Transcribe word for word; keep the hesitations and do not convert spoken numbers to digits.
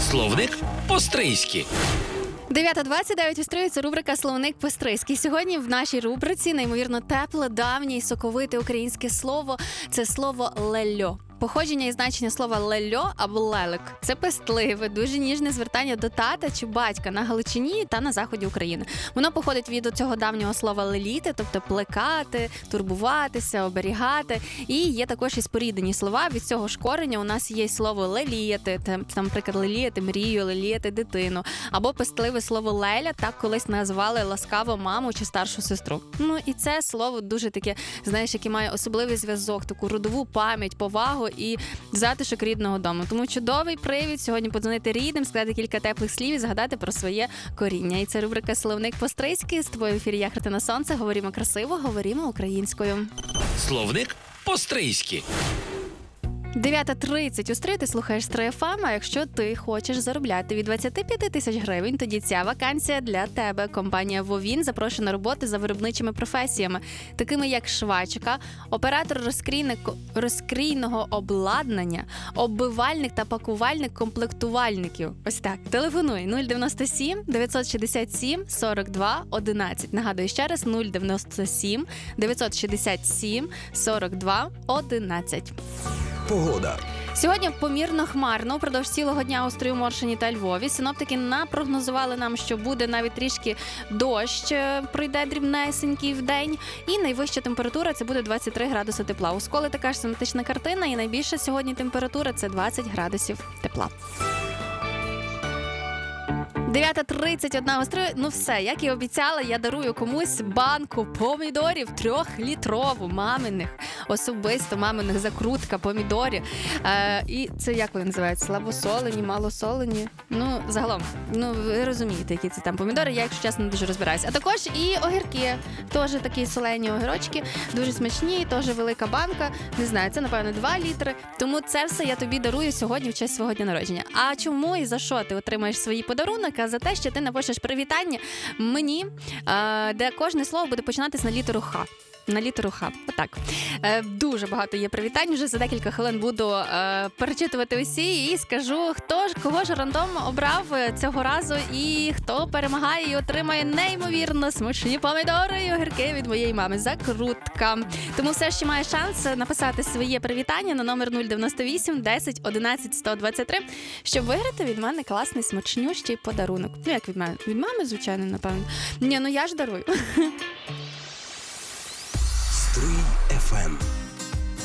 Словник по-стрийськи. дев'ята двадцять дев'ять у Стрию – це рубрика «Словник по-стрийськи». Сьогодні в нашій рубриці неймовірно тепле, давнє і соковите українське слово – це слово «лельо». Походження і значення слова «лельо» або «лелик» – це пестливе, дуже ніжне звертання до тата чи батька на Галичині та на заході України. Воно походить від цього давнього слова «леліти», тобто плекати, турбуватися, оберігати. І є також і споріднені слова. Від цього ж кореня у нас є слово «леліяти», там, наприклад, «леліяти мрію», «леліяти дитину». Або пестливе слово «леля», так колись назвали ласкаво маму чи старшу сестру. Ну і це слово дуже таке, знаєш, яке має особливий зв'язок, таку родову пам'ять, повагу і затишок рідного дому. Тому чудовий привід сьогодні подзвонити рідним, сказати кілька теплих слів і згадати про своє коріння. І це рубрика «Словник по-стрийськи». З тобою в ефірі я, Христина Сонце. Говоримо красиво, говоримо українською. Словник по-стрийськи. дев'ята тридцять у Стрий, ти слухаєш Стрий еф ем, а якщо ти хочеш заробляти від двадцять п'ять тисяч гривень, тоді ця вакансія для тебе. Компанія Вовін запрошує на роботи за виробничими професіями, такими як швачка, оператор розкрійного обладнання, оббивальник та пакувальник комплектувальників. Ось так. Телефонуй нуль дев'яносто сім дев'ятсот шістдесят сім сорок два одинадцять. Нагадую ще раз, нуль дев'яносто сім дев'ятсот шістдесят сім сорок два одинадцять. Погода. Сьогодні помірно хмарно. Упродовж цілого дня у Стрию, Моршині та Львові. Синоптики напрогнозували нам, що буде навіть трішки дощ, пройде дрібнесенький в день. І найвища температура – це буде двадцять три градуси тепла. У Сколі така ж синоптична картина, і найбільша сьогодні температура – це двадцять градусів тепла. дев'ята тридцять одна у Стрию. Ну все, як і обіцяла, я дарую комусь банку помідорів трьохлітрову, маминих, особисто маминих, закрутка помідорів. Е, і це як вони називаються? Слабосолені, малосолені? Ну, загалом, ну ви розумієте, які це там помідори, я, якщо чесно, не дуже розбираюся. А також і огірки, теж такі солені огірочки, дуже смачні, теж велика банка, не знаю, це, напевно, два літри. Тому це все я тобі дарую сьогодні в честь свого дня народження. А чому і за що ти отримаєш свої подарунки? За те, що ти напишеш привітання мені, де кожне слово буде починатись на літеру «Х». На літеру «Х». Отак. Е, дуже багато є привітань. Вже за декілька хвилин буду е, перечитувати усі і скажу, хто ж, кого ж рандом обрав цього разу і хто перемагає і отримає неймовірно смачні помідори і огірки від моєї мами. Закрутка. Тому все, що має шанс написати своє привітання на номер нуль дев'яносто вісім десять одинадцять сто двадцять три, щоб виграти від мене класний смачнющий подарунок. Ну, як від мене? Від мами, звичайно, напевно. Ні, ну я ж дарую.